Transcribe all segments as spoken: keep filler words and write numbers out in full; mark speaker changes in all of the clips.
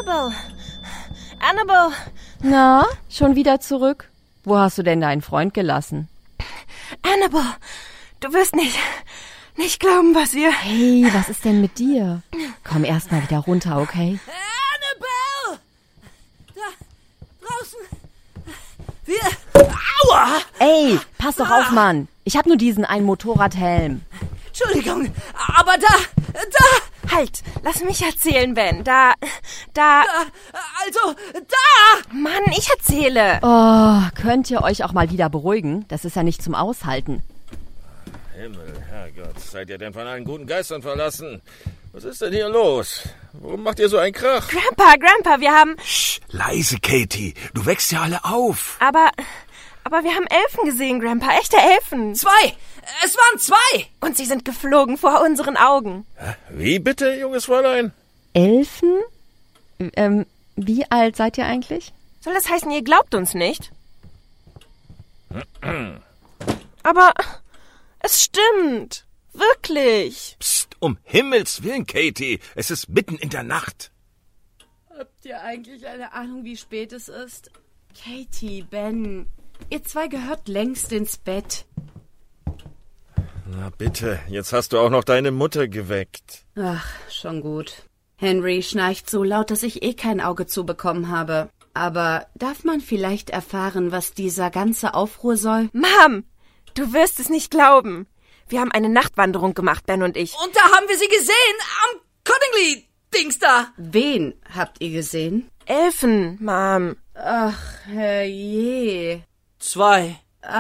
Speaker 1: Annabelle! Annabelle!
Speaker 2: Na, schon wieder zurück? Wo hast du denn deinen Freund gelassen?
Speaker 1: Annabelle, du wirst nicht, nicht glauben, was wir...
Speaker 2: Hey, was ist denn mit dir? Komm erst mal wieder runter, okay?
Speaker 1: Annabelle! Da draußen... Wir... Aua!
Speaker 2: Ey, pass doch auf, Mann. Ich hab nur diesen einen Motorradhelm.
Speaker 1: Entschuldigung, aber da... Da... Halt, lass mich erzählen, Ben. Da... Da... da also, da... Mann, ich erzähle.
Speaker 2: Oh, könnt ihr euch auch mal wieder beruhigen? Das ist ja nicht zum Aushalten.
Speaker 3: Himmel, Herrgott, seid ihr denn von allen guten Geistern verlassen? Was ist denn hier los? Warum macht ihr so einen Krach?
Speaker 1: Grandpa, Grandpa, wir haben...
Speaker 4: Psst, leise, Katie. Du wächst ja alle auf.
Speaker 1: Aber... Aber wir haben Elfen gesehen, Grandpa. Echte Elfen. Zwei! Es waren zwei! Und sie sind geflogen vor unseren Augen.
Speaker 3: Wie bitte, junges Fräulein?
Speaker 2: Elfen? Ähm, wie alt seid ihr eigentlich?
Speaker 1: Soll das heißen, ihr glaubt uns nicht? Aber es stimmt. Wirklich.
Speaker 4: Psst, um Himmels Willen, Katie. Es ist mitten in der Nacht.
Speaker 5: Habt ihr eigentlich eine Ahnung, wie spät es ist? Katie, Ben, ihr zwei gehört längst ins Bett.
Speaker 3: Na bitte, jetzt hast du auch noch deine Mutter geweckt.
Speaker 5: Ach, schon gut. Henry schnarcht so laut, dass ich eh kein Auge zubekommen habe. Aber darf man vielleicht erfahren, was dieser ganze Aufruhr soll?
Speaker 1: Mom, du wirst es nicht glauben. Wir haben eine Nachtwanderung gemacht, Ben und ich.
Speaker 6: Und da haben wir sie gesehen, am Cottingley-Dings da.
Speaker 5: Wen habt ihr gesehen?
Speaker 1: Elfen, Mom.
Speaker 5: Ach, herrje.
Speaker 6: Zwei.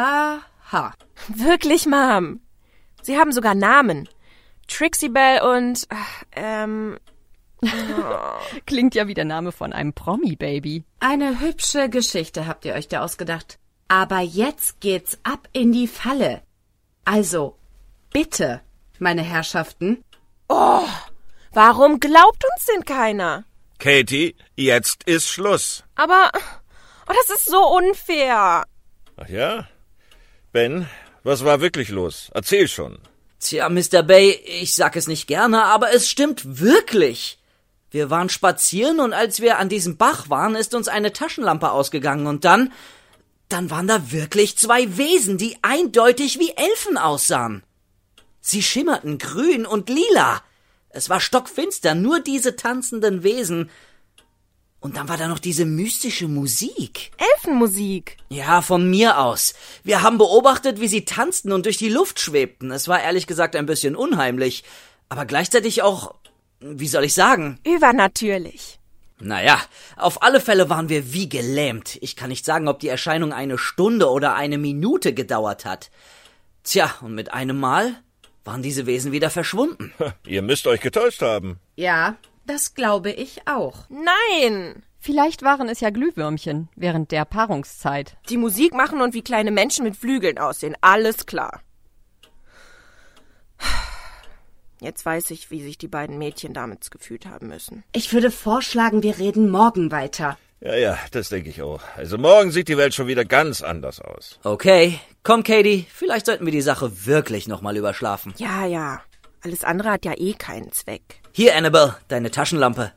Speaker 5: Aha.
Speaker 1: Wirklich, Mom. Sie haben sogar Namen. Trixie Belle und, ähm... Oh.
Speaker 2: Klingt ja wie der Name von einem Promi-Baby.
Speaker 5: Eine hübsche Geschichte habt ihr euch da ausgedacht. Aber jetzt geht's ab in die Falle. Also, bitte, meine Herrschaften.
Speaker 1: Oh, warum glaubt uns denn keiner?
Speaker 3: Katie, jetzt ist Schluss.
Speaker 1: Aber, oh, das ist so unfair.
Speaker 3: Ach ja? Ben, was war wirklich los? Erzähl schon.
Speaker 6: Tja, Mister Bay, ich sag es nicht gerne, aber es stimmt wirklich. Wir waren spazieren und als wir an diesem Bach waren, ist uns eine Taschenlampe ausgegangen und dann, dann waren da wirklich zwei Wesen, die eindeutig wie Elfen aussahen. Sie schimmerten grün und lila. Es war stockfinster, nur diese tanzenden Wesen. Und dann war da noch diese mystische Musik.
Speaker 1: Elfenmusik.
Speaker 6: Ja, von mir aus. Wir haben beobachtet, wie sie tanzten und durch die Luft schwebten. Es war ehrlich gesagt ein bisschen unheimlich, aber gleichzeitig auch, wie soll ich sagen?
Speaker 1: Übernatürlich.
Speaker 6: Naja, auf alle Fälle waren wir wie gelähmt. Ich kann nicht sagen, ob die Erscheinung eine Stunde oder eine Minute gedauert hat. Tja, und mit einem Mal waren diese Wesen wieder verschwunden.
Speaker 3: Ihr müsst euch getäuscht haben.
Speaker 5: Ja, das glaube ich auch.
Speaker 1: Nein.
Speaker 2: Vielleicht waren es ja Glühwürmchen während der Paarungszeit.
Speaker 1: Die Musik machen und wie kleine Menschen mit Flügeln aussehen. Alles klar. Jetzt weiß ich, wie sich die beiden Mädchen damals gefühlt haben müssen.
Speaker 5: Ich würde vorschlagen, wir reden morgen weiter.
Speaker 3: Ja, ja, das denke ich auch. Also morgen sieht die Welt schon wieder ganz anders aus.
Speaker 6: Okay, komm, Katie, vielleicht sollten wir die Sache wirklich nochmal überschlafen.
Speaker 1: Ja, ja. Alles andere hat ja eh keinen Zweck.
Speaker 6: Hier, Annabelle, deine Taschenlampe.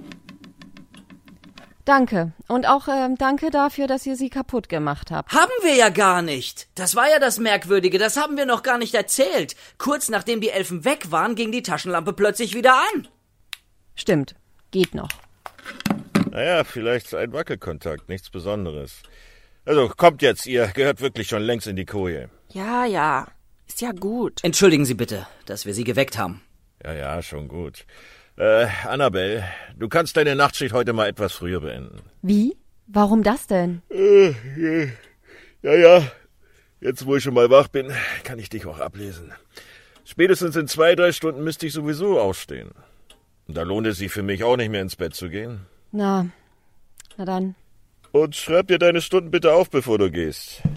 Speaker 2: Danke. Und auch ähm, danke dafür, dass ihr sie kaputt gemacht habt.
Speaker 6: Haben wir ja gar nicht. Das war ja das Merkwürdige, das haben wir noch gar nicht erzählt. Kurz nachdem die Elfen weg waren, ging die Taschenlampe plötzlich wieder an.
Speaker 2: Stimmt, geht noch.
Speaker 3: Naja, vielleicht ein Wackelkontakt, nichts Besonderes. Also, kommt jetzt, ihr gehört wirklich schon längst in die Koje.
Speaker 1: Ja, ja. Ist ja gut.
Speaker 6: Entschuldigen Sie bitte, dass wir Sie geweckt haben.
Speaker 3: Ja, ja, schon gut. Äh, Annabelle, du kannst deine Nachtschicht heute mal etwas früher beenden.
Speaker 2: Wie? Warum das denn?
Speaker 3: Äh, ja, ja. Jetzt, wo ich schon mal wach bin, kann ich dich auch ablesen. Spätestens in zwei, drei Stunden müsste ich sowieso aufstehen. Und da lohnt es sich für mich auch nicht mehr ins Bett zu gehen.
Speaker 2: Na, na dann.
Speaker 3: Und schreib dir deine Stunden bitte auf, bevor du gehst.